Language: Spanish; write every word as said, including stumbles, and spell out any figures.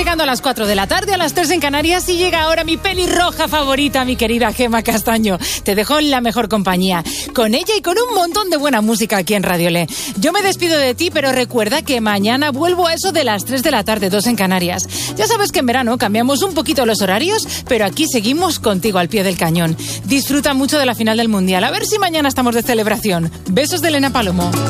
llegando a las cuatro de la tarde, a las tres en Canarias, y llega ahora mi pelirroja favorita, mi querida Gema Castaño. Te dejo en la mejor compañía, con ella y con un montón de buena música aquí en Radio Le. Yo me despido de ti, pero recuerda que mañana vuelvo a eso de las tres de la tarde, dos en Canarias. Ya sabes que en verano cambiamos un poquito los horarios, pero aquí seguimos contigo al pie del cañón. Disfruta mucho de la final del Mundial. A ver si mañana estamos de celebración. Besos de Elena Palomo.